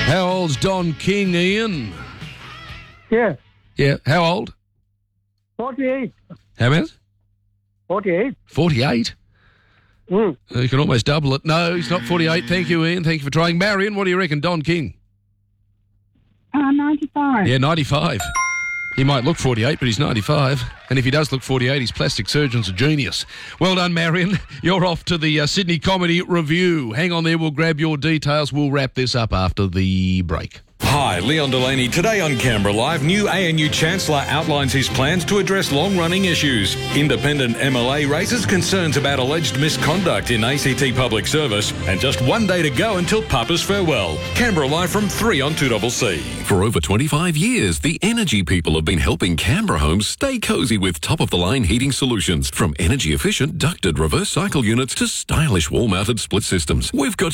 How old's Don King, Ian? Yeah. Yeah, how old? 48. How many? 48. 48? Mm. You can almost double it. No, he's not 48. Thank you, Ian. Thank you for trying. Marion, what do you reckon, Don King? 95. Yeah, 95. He might look 48, but he's 95. And if he does look 48, his plastic surgeon's a genius. Well done, Marion. You're off to the Sydney Comedy Review. Hang on there. We'll grab your details. We'll wrap this up after the break. Hi, Leon Delaney. Today on Canberra Live, new ANU Chancellor outlines his plans to address long-running issues. Independent MLA raises concerns about alleged misconduct in ACT public service. And just one day to go until Papa's farewell. Canberra Live from 3 on 2CC. For over 25 years, the Energy people have been helping Canberra homes stay cosy with top-of-the-line heating solutions. From energy-efficient ducted reverse cycle units to stylish wall-mounted split systems. We've got